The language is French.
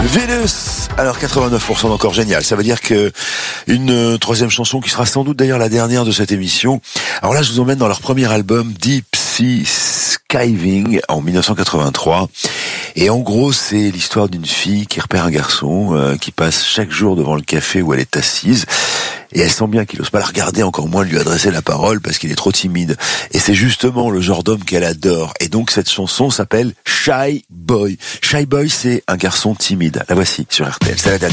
Vénus. Alors 89% d'encore génial. Ça veut dire que une troisième chanson qui sera sans doute d'ailleurs la dernière de cette émission. Alors là, je vous emmène dans leur premier album Deep Sea Skiving en 1983. Et en gros, c'est l'histoire d'une fille qui repère un garçon qui passe chaque jour devant le café où elle est assise. Et elle sent bien qu'il n'ose pas la regarder, encore moins lui adresser la parole parce qu'il est trop timide. Et c'est justement le genre d'homme qu'elle adore. Et donc cette chanson s'appelle Shy Boy. Shy Boy, c'est un garçon timide. La voici sur RTL. C'est la dernière.